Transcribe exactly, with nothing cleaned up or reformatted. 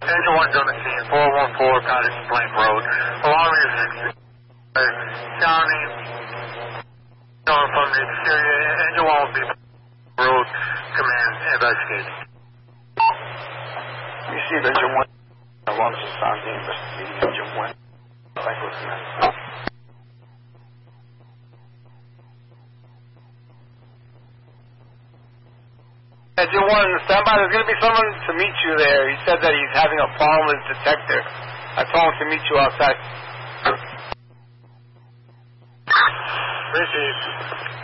Engine one's on the scene, four one four Patterson Plain Road. Alarm is uh, sounding coming from the exterior. Engine one will be road command investigating. You see engine one. Alarms are sounding investigating engine one. Cycle command. Engine one, stand by. There's going to be someone to meet you there. He said that he's having a problem with his detector. I told him to meet you outside. Received.